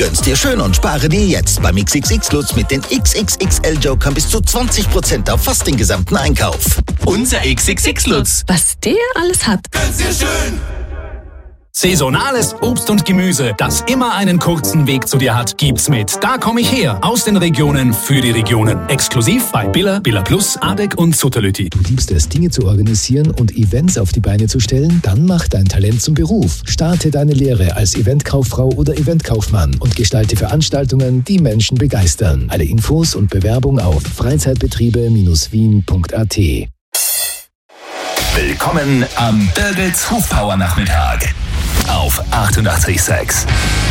Gönn's dir schön und spare dir jetzt beim XXX Lutz mit den XXXL Jokern bis zu 20% auf fast den gesamten Einkauf. Unser XXX Lutz. Was der alles hat. Gönn's dir schön. Saisonales Obst und Gemüse, das immer einen kurzen Weg zu dir hat, gibt's mit Da komm ich her, aus den Regionen für die Regionen. Exklusiv bei Billa, Billa Plus, Adek und Sutterlütti. Du liebst es, Dinge zu organisieren und Events auf die Beine zu stellen? Dann mach dein Talent zum Beruf. Starte deine Lehre als Eventkauffrau oder Eventkaufmann und gestalte Veranstaltungen, die Menschen begeistern. Alle Infos und Bewerbung auf freizeitbetriebe-wien.at. Willkommen am Birgits Hofpower Nachmittag auf 88,6.